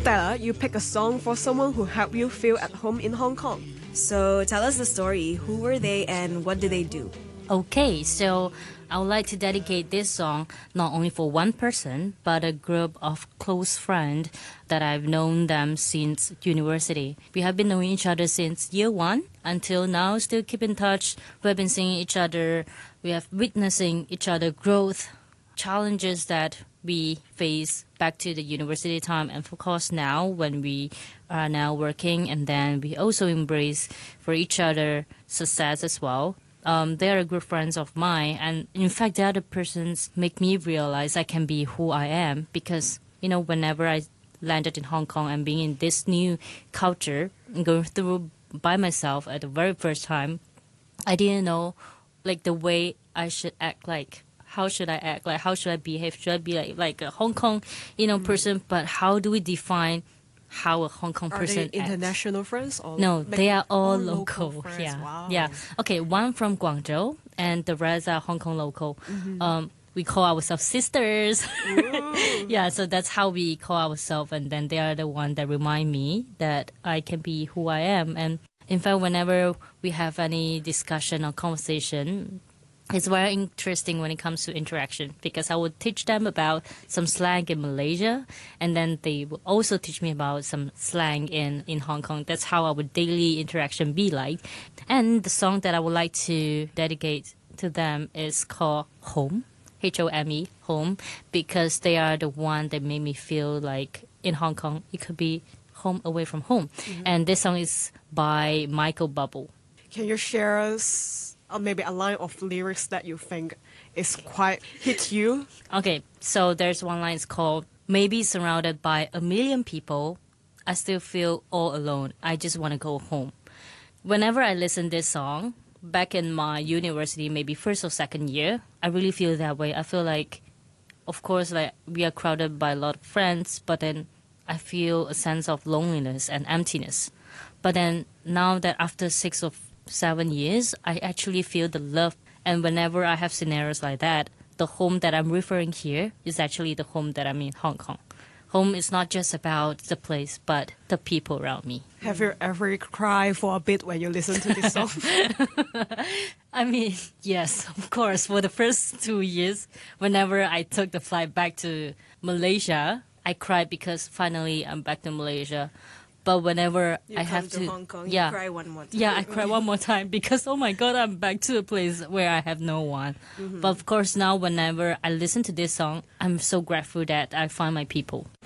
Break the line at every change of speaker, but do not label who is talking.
Stella, you pick a song for someone who helped you feel at home in Hong Kong.
So tell us the story. Who were they and what did they do?
Okay, so I would like to dedicate this song not only for one person, but a group of close friends that I've known them since university. We have been knowing each other since year one until now, still keep in touch. We've been seeing each other. We have witnessing each other growth, challenges that we face back to the university time, and of course now when we are now working, and then we also embrace for each other success as well. They are good friends of mine, and in fact the other persons make me realize I can be who I am, because whenever I landed in Hong Kong and being in this new culture and going through by myself at the very first time, I didn't know like the way I should act like. How should I act? Like, how should I behave? Should I be like a Hong Kong, person? But how do we define how a Hong Kong person
Are they international friends? Or
no, they are all
local
local.
friends?
Yeah,
Wow.
yeah. Okay, one from Guangzhou and the rest are Hong Kong local. We call ourselves sisters. Yeah, so that's how we call ourselves, and then they are the one that remind me that I can be who I am. And in fact, whenever we have any discussion or conversation, it's very interesting when it comes to interaction, because I would teach them about some slang in Malaysia, and then they will also teach me about some slang in Hong Kong. That's how our daily interaction be like. And the song that I would like to dedicate to them is called Home, Home, Home, because they are the one that made me feel like in Hong Kong it could be home away from home. And this song is by Michael Bublé.
Can you share us maybe a line of lyrics that you think is quite hit you?
Okay, so there's one line, it's called, maybe surrounded by a million people, I still feel all alone. I just want to go home. Whenever I listen this song, back in my university, maybe first or second year, I really feel that way. I feel like, of course, like we are crowded by a lot of friends, but then I feel a sense of loneliness and emptiness. But then now that after 6 or 7 years, I actually feel the love. And whenever I have scenarios like that, the home that I'm referring here is actually the home that I'm in Hong Kong. Home is not just about the place, but the people around me.
Have you ever cried for a bit when you listen to this song?
I mean, yes, of course. For the first 2 years, whenever I took the flight back to Malaysia, I cried because finally I'm back to Malaysia. But whenever
You
I
come
have
to Hong Kong,
yeah,
you cry one more time.
yeah, I cry one more time because oh my god, I'm back to a place where I have no one. But of course, now whenever I listen to this song, I'm so grateful that I find my people.